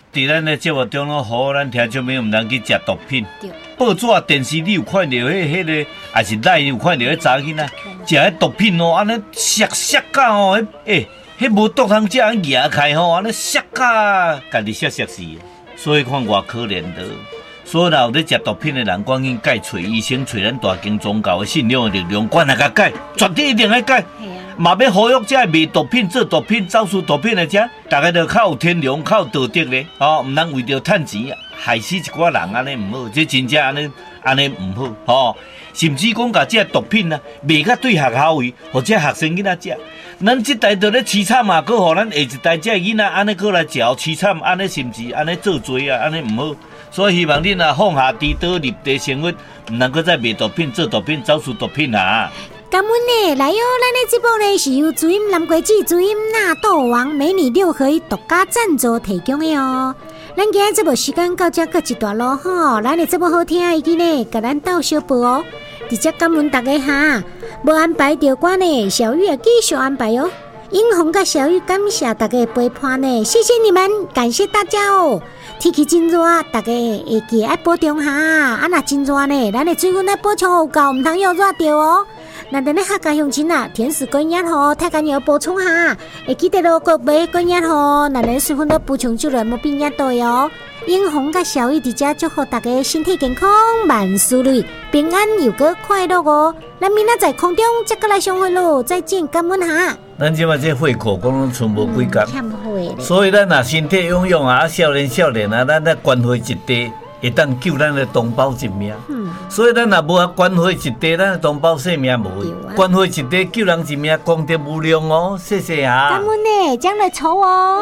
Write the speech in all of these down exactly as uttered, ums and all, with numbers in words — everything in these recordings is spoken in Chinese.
在咱的节目中咯，呼咱听众朋友唔通去食毒品。报纸、电视你有看到迄、迄个，还是赖有看到迄查囡仔食迄毒品哦，安尼削削到哦，诶，迄无毒通食，安牙开吼，安尼削到，家己削削死。所以看偌可怜的。所以有咧食毒品的人，赶紧改找医生，找咱大经宗教的信仰的力量，管下甲改，绝对一定要改。嘛要呼吁这卖毒品、做毒品、走私毒品的者，大家都较有天良、较有道德咧，哦，唔通为着趁钱害死一寡人，安尼唔好，这真正安尼安尼唔好，吼、哦。甚至讲甲这毒品啊，卖甲对学校位，或者学生囡仔食，咱这代就咧凄惨啊，搁互咱下一代这囡仔安尼搁来食凄惨，安尼甚至安尼做罪啊，安尼唔好。所以希望恁啊放下屠刀立地生活，唔能够再卖毒品、做毒品、走私毒品啊！ 感恩呢，来哟！咱的节目呢是由主音蓝桂枝、主音纳豆王美女六合一独家赞助提供的哦。咱今日节目时间到这告一段落吼，咱的节目好听已经呢，甲咱斗小报哦。直接感恩大家哈，无安排到歌呢，小玉也继续安排哦。英红甲小玉感谢大家的陪伴呢，谢谢你们，感谢大家哦。天气真热，大家会记得保重哈。啊，若真热呢，咱的水分要补充有够，唔通又热掉哦。那咱的客家乡亲啊，甜食干药吼，太干药补充哈。会记得咯，各买干药吼，那咱水分都补充就了，冇变一对哦。英红甲小玉伫遮祝福大家身体健康，万事如意，平安又个快乐哦。咱明仔载空中再过来相会咯，再见，感恩哈。 咱即马这血库讲拢剩无几工， 嗯、 所以咱若身体勇勇啊，少年少年啊，咱咧关怀一地，会当救咱的同胞一命。嗯、所以咱若无啊关怀一地，咱的同胞性命无去。啊、关怀一地，救人一命，功德无量哦。谢谢啊。 感恩呢，将来抽哦。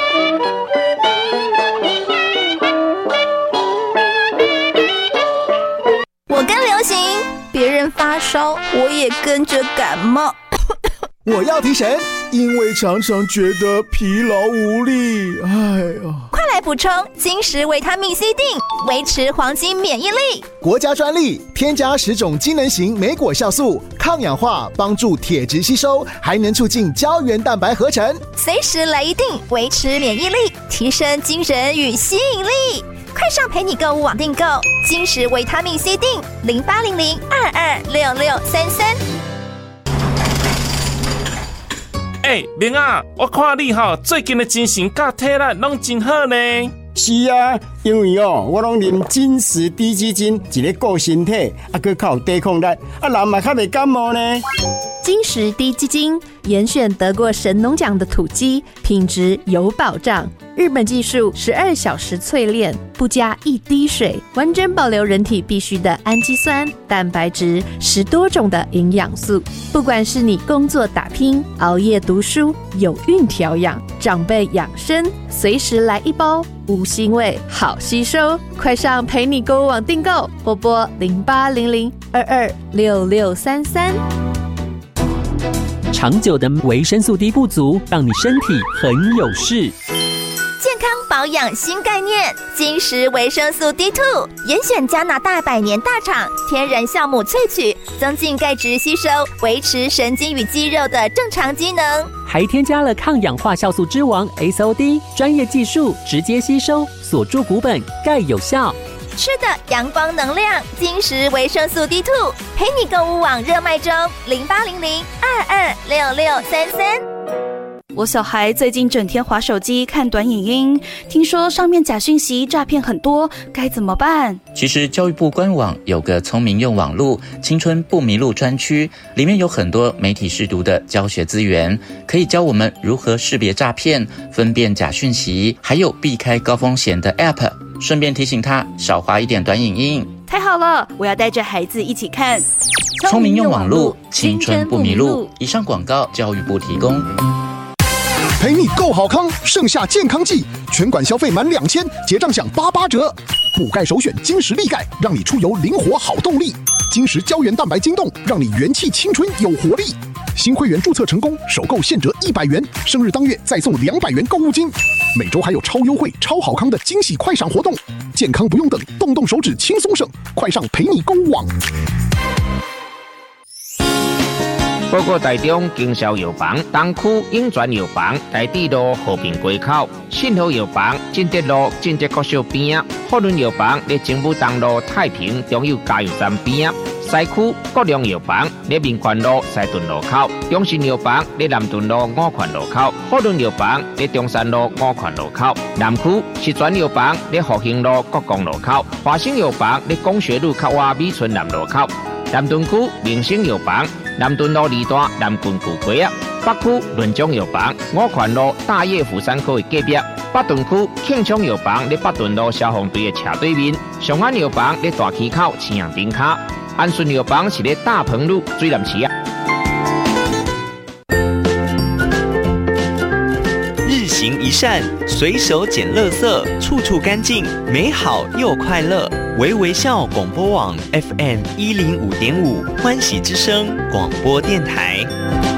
我跟流行，别人发烧，我也跟着感冒。 我要提神，因为常常觉得疲劳无力。哎呀， 快来补充金石维他命 C 锭，维持黄金免疫力。 国家专利，添加十种机能型莓果酵素，抗氧化，帮助铁质吸收，还能促进胶原蛋白合成。 随时来一锭，维持免疫力，提升精神与吸引力。快上陪你购物网订购金石维他命 C 锭，零八零零二二六六三三。 哎、欸，明啊，我看你吼最近的精神甲体力拢真好呢。 是啊，因为哦，我拢啉金石低基金，一个顾身体，啊，佮较有抵抗力，啊，人嘛较袂感冒呢。 金石低基金严选得过神农奖的土鸡，品质有保障。日本技术十二小时淬炼，不加一滴水，完整保留人体必需的氨基酸、蛋白质，十多种的营养素。不管是你工作打拼、熬夜读书、有孕调养、长辈养生，随时来一包，无腥味，好吸收。快上陪你购物网订购，或拨零八零零二二六六三三。 长久的维生素 D 不足，让你身体很有事。 健康保养新概念，金石维生素 D 二 严选加拿大百年大厂天然酵母萃取，增进钙质吸收，维持神经与肌肉的正常机能， 还添加了抗氧化酵素之王 S O D， 专业技术直接吸收，锁住骨本，钙有效。 吃的阳光能量，金石维生素 D 二 陪你购物网热卖中，零八零零二二六六三三。 我小孩最近整天滑手机看短影音，听说上面假讯息诈骗很多，该怎么办？ 其实教育部官网有个聪明用网路青春不迷路专区，里面有很多媒体识读的教学资源，可以教我们如何识别诈骗、分辨假讯息，还有避开高风险的 App， 顺便提醒他少滑一点短影音。 太好了，我要带着孩子一起看聪明用网路青春不迷路。以上广告教育部提供。 陪你够好康，盛夏健康季，全馆消费满两千，结账享八八折。补钙首选金石力钙，让你出游灵活好动力。金石胶原蛋白晶冻，让你元气青春有活力。新会员注册成功，首购现折一百元，生日当月再送两百元购物金。每周还有超优惠、超好康的惊喜快闪活动，健康不用等，动动手指轻松省，快上陪你购物网。 报告台中经销药房东区永泉药房台地路和平街口，信和药房进德路进德国小边啊，福伦药房在政府东路太平中油加油站边啊。西区国良药房在民权路西屯路口，中信药房在南屯路五权路口，福伦药房在中山路五权路口，南区石泉药房在复兴路国光路口，华兴药房在工学路靠外美村南路口，南屯区明星药房南屯路二段南郡古街啊，北区润中药房五权路大业福山科的隔壁。北屯区庆昌药房在北屯路消防队的斜对面，上安药房在大溪口青阳顶卡，安顺药房是在大鹏路水南池啊。 日行一善，随手捡垃圾，处处干净，美好又快乐。微微笑广播网 F M 一零五点五，欢喜之声广播电台。